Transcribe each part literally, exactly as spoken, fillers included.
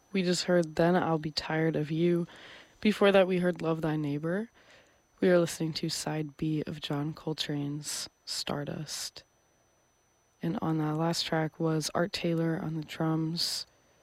We just heard Then I'll Be Tired of You. Before that, we heard Love Thy Neighbor. We are listening to side B of John Coltrane's Stardust. And on that last track was Art Taylor on the drums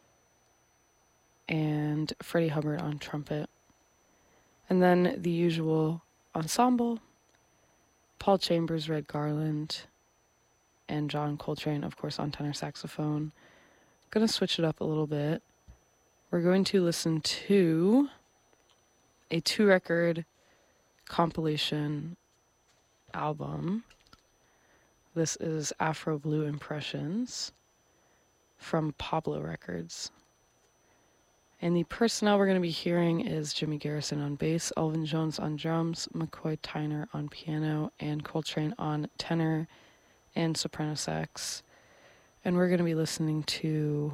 and Freddie Hubbard on trumpet. And then the usual ensemble, Paul Chambers, Red Garland, and John Coltrane, of course, on tenor saxophone. Gonna switch it up a little bit. We're going to listen to a two-record compilation album. This is Afro Blue Impressions from Pablo Records. And the personnel we're going to be hearing is Jimmy Garrison on bass, Elvin Jones on drums, McCoy Tyner on piano, and Coltrane on tenor and soprano sax. And we're going to be listening to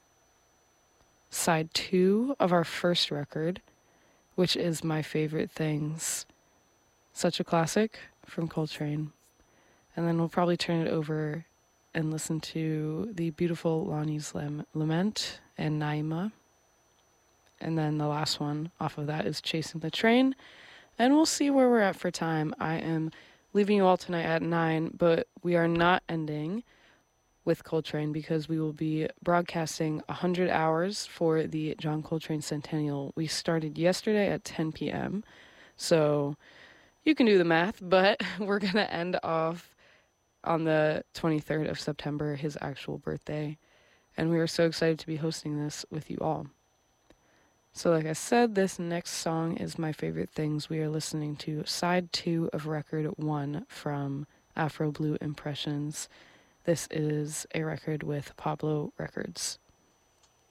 side two of our first record, which is My Favorite Things. Such a classic from Coltrane. And then we'll probably turn it over and listen to the beautiful Lonnie's Lament and Naima. And then the last one off of that is Chasing the Train. And we'll see where we're at for time. I am leaving you all tonight at nine, but we are not ending with Coltrane because we will be broadcasting one hundred hours for the John Coltrane Centennial. We started yesterday at ten p.m., so you can do the math, but we're going to end off on the twenty-third of September, his actual birthday. And we are so excited to be hosting this with you all. So like I said, this next song is My Favorite Things. We are listening to side two of record one from Afro Blue Impressions. This is a record with Pablo Records.